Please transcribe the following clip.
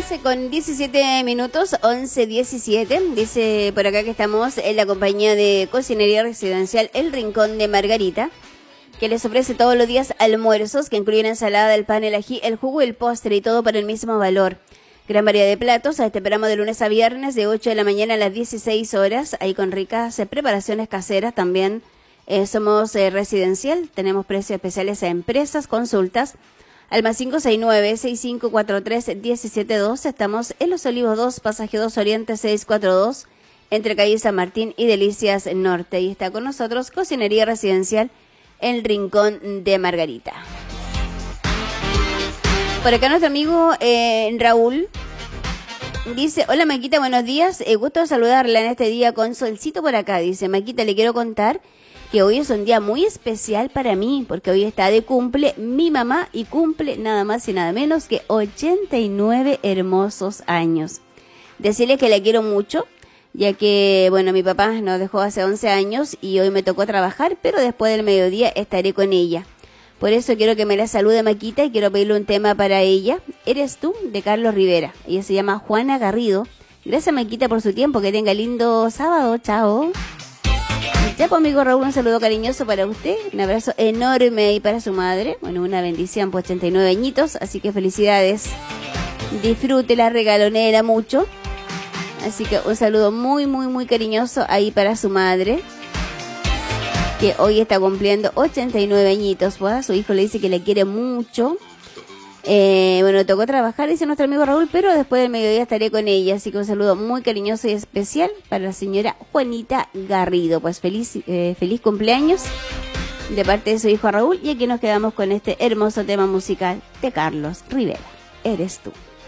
11:17, 11:17. Dice por acá que estamos en la compañía de Cocinería Residencial El Rincón de Margarita, que les ofrece todos los días almuerzos que incluyen ensalada, el pan, el ají, el jugo, el postre y todo por el mismo valor. Gran variedad de platos. Te esperamos de lunes a viernes de 8 de la mañana a las 16 horas, ahí con ricas preparaciones caseras también. Somos residencial, tenemos precios especiales a empresas, consultas. Al más 569-6543-172. Estamos en Los Olivos 2, Pasaje 2 Oriente 642, entre calle San Martín y Delicias Norte. Y está con nosotros Cocinería Residencial El Rincón de Margarita. Por acá nuestro amigo Raúl dice: hola Maquita, buenos días, gusto saludarla en este día con solcito por acá. Dice: Maquita, le quiero contar que hoy es un día muy especial para mí, porque hoy está de cumple mi mamá y cumple nada más y nada menos que 89 hermosos años. Decirle que la quiero mucho, ya que, bueno, mi papá nos dejó hace 11 años y hoy me tocó trabajar, pero después del mediodía estaré con ella. Por eso quiero que me la salude Maquita y quiero pedirle un tema para ella. Eres tú, de Carlos Rivera. Ella se llama Juana Garrido. Gracias Maquita por su tiempo, que tenga lindo sábado, chao. Ya pues amigo Raúl, un saludo cariñoso para usted, un abrazo enorme ahí para su madre, bueno, una bendición por 89 añitos, así que felicidades, disfrute la regalonera mucho, así que un saludo muy muy muy cariñoso ahí para su madre, que hoy está cumpliendo 89 añitos, pues a su hijo le dice que le quiere mucho. Bueno, tocó trabajar, dice nuestro amigo Raúl, pero después del mediodía estaré con ella, así que un saludo muy cariñoso y especial para la señora Juanita Garrido. Pues feliz cumpleaños de parte de su hijo Raúl, y aquí nos quedamos con este hermoso tema musical de Carlos Rivera, Eres tú.